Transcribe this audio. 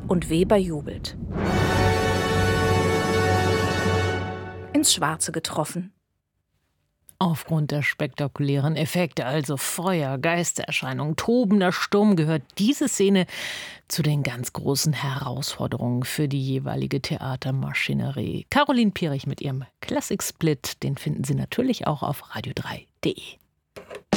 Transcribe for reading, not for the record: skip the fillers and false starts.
Und Weber jubelt. Ins Schwarze getroffen. Aufgrund der spektakulären Effekte, also Feuer, Geistererscheinungen, tobender Sturm, gehört diese Szene zu den ganz großen Herausforderungen für die jeweilige Theatermaschinerie. Caroline Pierich mit ihrem Klassik-Split, den finden Sie natürlich auch auf radio3.de.